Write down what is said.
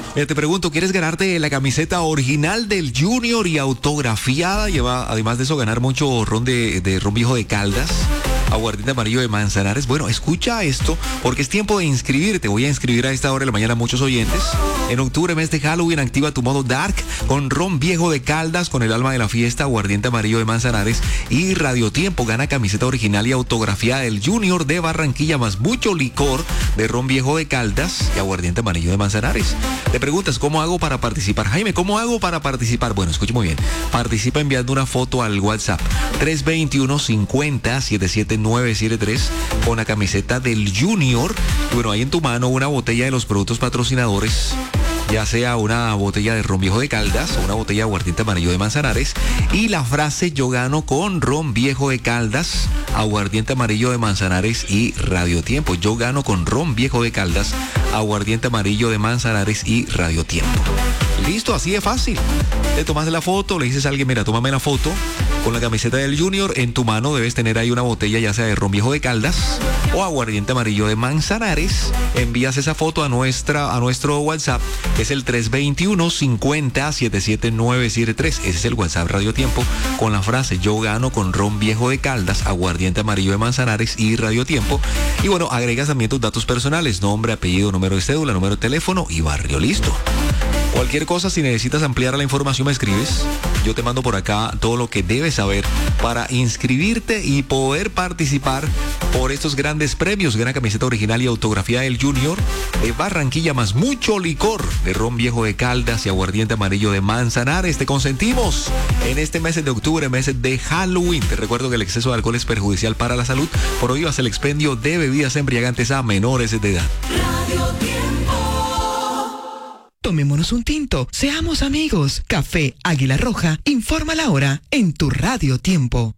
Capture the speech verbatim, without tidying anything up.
Mira, te pregunto, ¿quieres ganarte la camiseta original del Junior y autografiada? Lleva, además de eso, ganar mucho ron de, de ron viejo de Caldas, aguardiente amarillo de Manzanares. Bueno, escucha esto, porque es tiempo de inscribirte. Voy a inscribir a esta hora de la mañana a muchos oyentes. En octubre, mes de Halloween, activa tu modo Dark con ron viejo de Caldas, con el alma de la fiesta, aguardiente amarillo de Manzanares y Radio Tiempo. Gana camiseta original y autografiada del Junior de Barranquilla, más mucho licor de ron viejo de Caldas y aguardiente amarillo de Manzanares. Te preguntas, ¿cómo hago para participar? Jaime, ¿cómo hago para participar? Bueno, escuche muy bien. Participa enviando una foto al WhatsApp tres dos uno, cincuenta, setenta y siete nueve siete tres con la camiseta del Junior. Y bueno, hay en tu mano una botella de los productos patrocinadores, ya sea una botella de ron viejo de Caldas o una botella de aguardiente amarillo de Manzanares, y la frase "yo gano con ron viejo de Caldas, aguardiente amarillo de Manzanares y Radio Tiempo". Yo gano con ron viejo de Caldas, aguardiente amarillo de Manzanares y Radio Tiempo. Listo, así de fácil. Te tomas la foto, le dices a alguien, mira, tómame la foto con la camiseta del Junior. En tu mano debes tener ahí una botella, ya sea de ron viejo de Caldas o aguardiente amarillo de Manzanares. Envías esa foto a nuestra a nuestro WhatsApp, que es el tres dos uno, cincuenta, setenta y siete nueve siete tres. Ese es el WhatsApp Radio Tiempo, con la frase "yo gano con ron viejo de Caldas, aguardiente amarillo de Manzanares y Radio Tiempo". Y bueno, agregas también tus datos personales: nombre, apellido, número de cédula, número de teléfono y barrio. Listo. Cualquier cosa, si necesitas ampliar la información, me escribes. Yo te mando por acá todo lo que debes saber para inscribirte y poder participar por estos grandes premios. Gana camiseta original y autografía del Junior de Barranquilla, más mucho licor de ron viejo de Caldas y aguardiente amarillo de Manzanares. Te consentimos en este mes de octubre, mes de Halloween. Te recuerdo que el exceso de alcohol es perjudicial para la salud. Prohíbas el expendio de bebidas embriagantes a menores de edad. Radio Tiempo. Tomémonos un tinto, seamos amigos. Café Águila Roja informa la hora en tu Radio Tiempo.